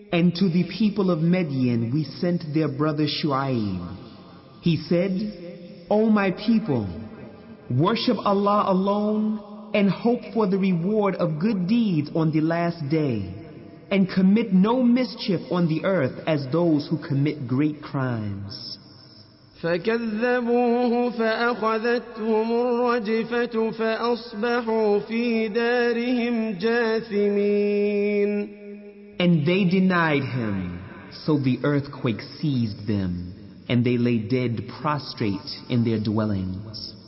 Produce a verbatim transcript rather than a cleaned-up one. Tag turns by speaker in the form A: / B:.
A: And to the people of Midian we sent their brother Shu'aib. He said, O my people, worship Allah alone and hope for the reward of good deeds on the last day, and commit no mischief on the earth as those who commit great crimes.
B: فكذبوه فأخذتهم الرجفة فأصبحوا في دارهم جاثمين.
A: And they denied him, so the earthquake seized them, and they lay dead prostrate in their dwellings.